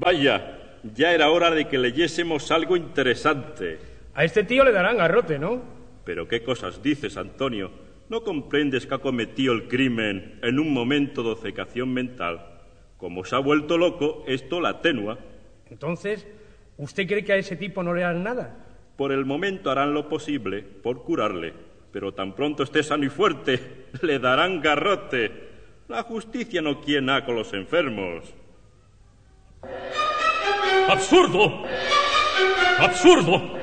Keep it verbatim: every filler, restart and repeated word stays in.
Vaya, ya era hora de que leyésemos algo interesante. A este tío le darán garrote, ¿no? Pero qué cosas dices, Antonio. ¿No comprendes que ha cometido el crimen en un momento de obcecación mental? Como se ha vuelto loco, esto la atenúa. Entonces, ¿usted cree que a ese tipo no le harán nada? Por el momento harán lo posible por curarle, pero tan pronto esté sano y fuerte, le darán garrote. La justicia no quiere nada con los enfermos. ¡Absurdo! ¡Absurdo!